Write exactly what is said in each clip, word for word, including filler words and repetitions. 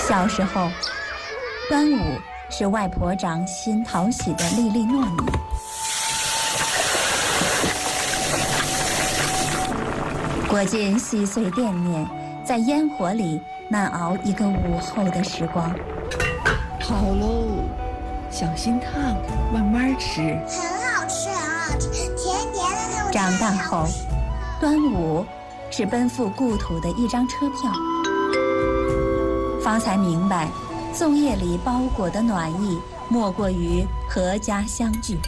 小时候，端午是外婆掌心讨喜的粒粒糯米。裹进细碎淀面，在烟火里难熬一个午后的时光。 好喽，小心烫，慢慢吃。 很好吃，很好吃，甜甜的那种。 长大后，端午是奔赴故土的一张车票。方才明白，粽叶里包裹的暖意，莫过于阖家相聚。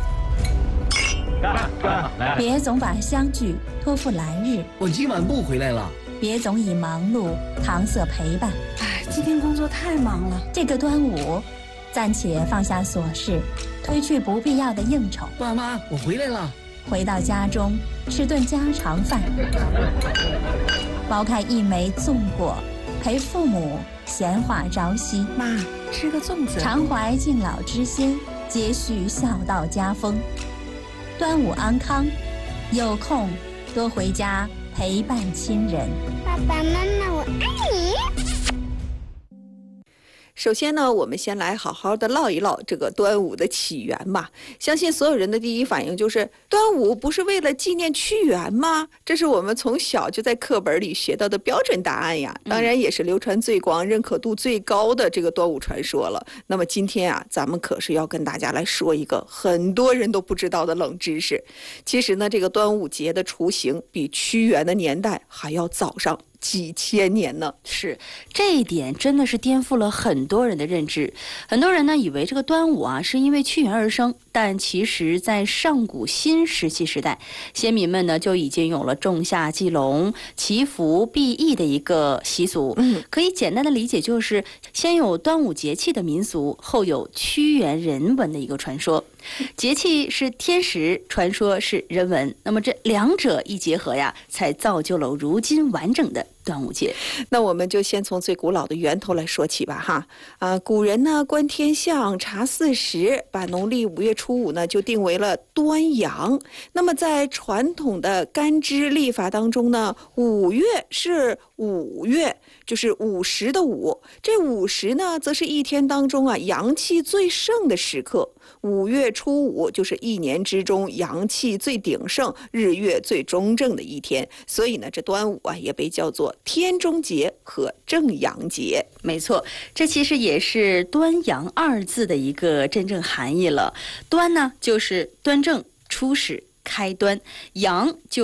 别总把相聚托付来日， 我今晚不回来了。 别总以忙碌搪塞陪伴。 哎，今天工作太忙了。 这个端午，暂且放下琐事，推去不必要的应酬。 爸妈，我回来了。 回到家中，吃顿家常饭，剥开一枚粽果，陪父母闲话朝夕。 妈，吃个粽子。 常怀敬老之心，接续孝道家风。端午安康，有空多回家陪伴亲人。 爸爸妈妈，我爱你。 首先呢，我们先来好好的唠一唠这个端午的起源吧。相信所有人的第一反应就是，端午不是为了纪念屈原吗？这是我们从小就在课本里学到的标准答案呀，当然也是流传最广、认可度最高的这个端午传说了。那么今天啊，咱们可是要跟大家来说一个很多人都不知道的冷知识。其实呢，这个端午节的雏形比屈原的年代还要早上几千年呢。 是，这一点真的是颠覆了很多人的认知。很多人呢以为这个端午啊是因为屈原而生，但其实在上古新石器时代，先民们呢就已经有了仲夏祭龙、祈福避疫的一个习俗。嗯，可以简单的理解就是先有端午节气的民俗，后有屈原人文的一个传说。节气是天时，传说是人文，那么这两者一结合呀，才造就了如今完整的端午节。 那我们就先从最古老的源头来说起吧，哈啊，古人呢观天象、查四时，把农历五月初五呢就定为了端阳。那么在传统的干支历法当中呢，五月是五月，就是午时的午。这午时呢，则是一天当中啊阳气最盛的时刻。五月初五就是一年之中阳气最鼎盛、日月最中正的一天，所以呢，这端午啊也被叫做天中节和正阳节。 没错，这其实也是端阳二字的一个真正含义了。端呢，就是端正、初始、开端；阳就